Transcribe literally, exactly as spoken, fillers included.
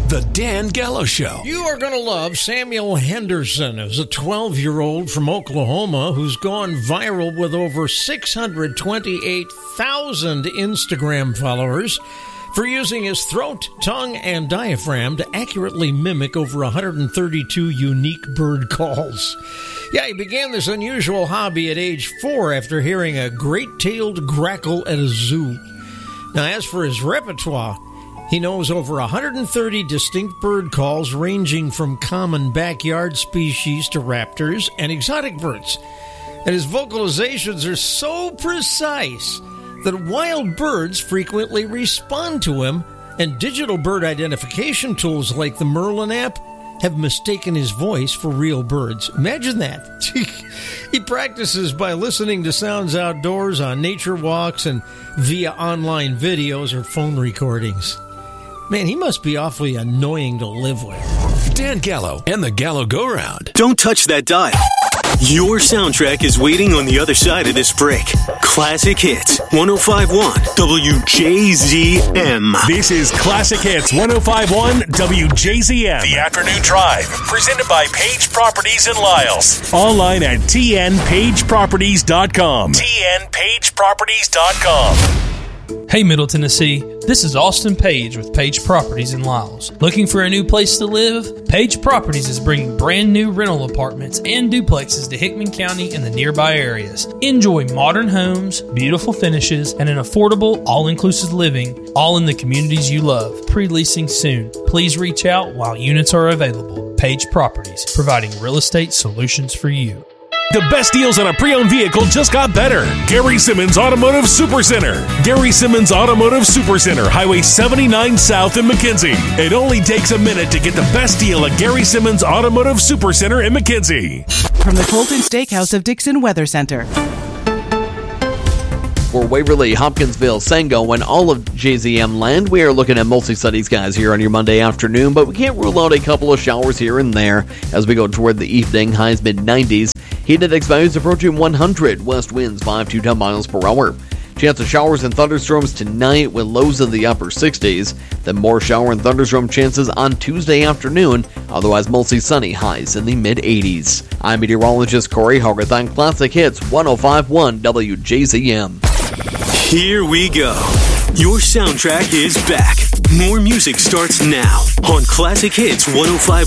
The Dan Gallo Show. You are going to love Samuel Henderson, who's a twelve-year-old from Oklahoma who's gone viral with over six hundred twenty-eight thousand Instagram followers for using his throat, tongue, and diaphragm to accurately mimic over one hundred thirty-two unique bird calls. Yeah, he began this unusual hobby at age four after hearing a great-tailed grackle at a zoo. Now, as for his repertoire, he knows over one hundred thirty distinct bird calls ranging from common backyard species to raptors and exotic birds. And his vocalizations are so precise that wild birds frequently respond to him, and digital bird identification tools like the Merlin app have mistaken his voice for real birds. Imagine that. He practices by listening to sounds outdoors, on nature walks, and via online videos or phone recordings. Man, he must be awfully annoying to live with. Dan Gallo and the Gallo Go Round. Don't touch that dial. Your soundtrack is waiting on the other side of this break. Classic Hits, ten fifty-one W J Z M. This is Classic Hits, ten fifty-one W J Z M. The Afternoon Drive, presented by Page Properties in Lyles. Online at T N page properties dot com. T N page properties dot com. Hey, Middle Tennessee, this is Austin Page with Page Properties in Lyles. Looking for a new place to live? Page Properties is bringing brand new rental apartments and duplexes to Hickman County and the nearby areas. Enjoy modern homes, beautiful finishes, and an affordable, all-inclusive living, all in the communities you love. Pre-leasing soon. Please reach out while units are available. Page Properties, providing real estate solutions for you. The best deals on a pre-owned vehicle just got better. Gary Simmons Automotive Supercenter. Gary Simmons Automotive Supercenter, Highway seventy-nine South in McKenzie. It only takes a minute to get the best deal at Gary Simmons Automotive Supercenter in McKenzie. From the Colton Steakhouse of Dixon Weather Center. For Waverly, Hopkinsville, Sango, and all of J Z M land, we are looking at mostly sunny skies here on your Monday afternoon, but we can't rule out a couple of showers here and there as we go toward the evening. Highs mid nineties. Heat index values approaching one hundred. West winds five to ten miles per hour. Chance of showers and thunderstorms tonight with lows in the upper sixties. Then more shower and thunderstorm chances on Tuesday afternoon. Otherwise mostly sunny, highs in the mid eighties. I'm meteorologist Corey Hogarth on Classic Hits ten fifty-one W J Z M. Here we go. Your soundtrack is back. More music starts now on Classic Hits ten fifty-one